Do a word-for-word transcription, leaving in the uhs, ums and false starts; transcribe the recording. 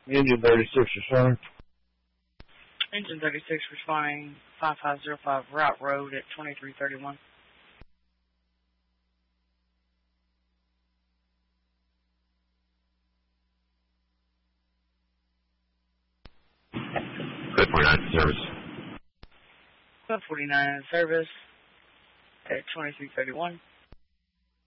Engine thirty-six responding. Engine thirty-six responding five five zero five Route Road at twenty-three thirty-one. Code forty-nine service. Code forty-nine service at twenty-three thirty-one.